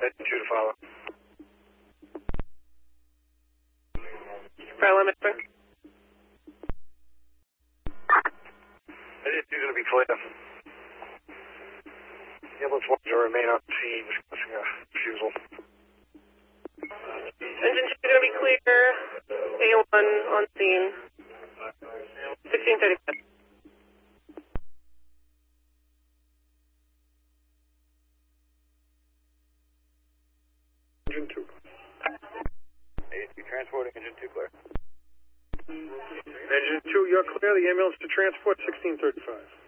Engine 2 to follow. Pilot, Mr. Engine 2 is going to be clear. Ambulance 1 to remain on scene, discussing a refusal. Engine 2 going to be clear. A1 on scene. 1635. Engine 2. AT transporting engine 2 clear. Engine 2, you're clear. The ambulance to transport 1635.